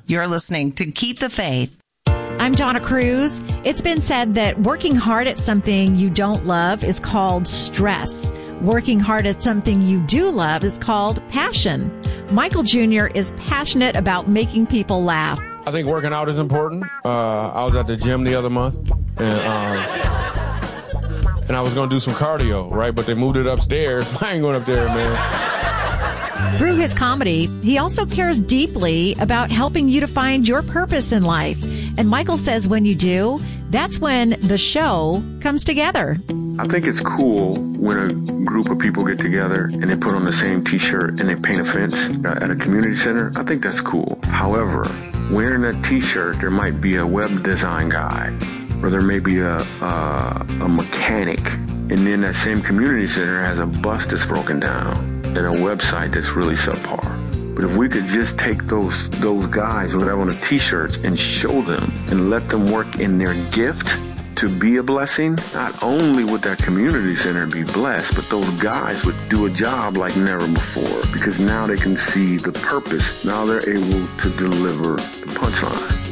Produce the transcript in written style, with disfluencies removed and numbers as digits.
You're listening to Keep the Faith. I'm Donna Cruz. It's been said that working hard at something you don't love is called stress. Working hard at something you do love is called passion. Michael Jr. is passionate about making people laugh. I think working out is important. I was at the gym the other month, and I was going to do some cardio, right? But they moved it upstairs. I ain't going up there, man. Through his comedy, he also cares deeply about helping you to find your purpose in life. And Michael says when you do, that's when the show comes together. I think it's cool when a group of people get together and they put on the same T-shirt and they paint a fence at a community center. I think that's cool. However, wearing that T-shirt, there might be a web design guy, or there may be a mechanic, and then that same community center has a bus that's broken down and a website that's really subpar. But if we could just take those guys who have on the T-shirts and show them and let them work in their gift to be a blessing, not only would that community center be blessed, but those guys would do a job like never before, because now they can see the purpose. Now they're able to deliver the punchline.